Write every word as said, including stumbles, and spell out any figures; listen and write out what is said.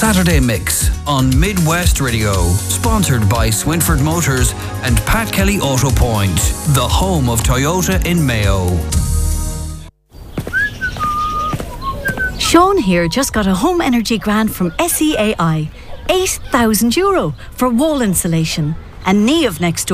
Saturday Mix on Midwest Radio. Sponsored by Swinford Motors and Pat Kelly Auto Point, the home of Toyota in Mayo. Sean here just got a home energy grant from S E A I. eight thousand euro for wall insulation. And Niamh next door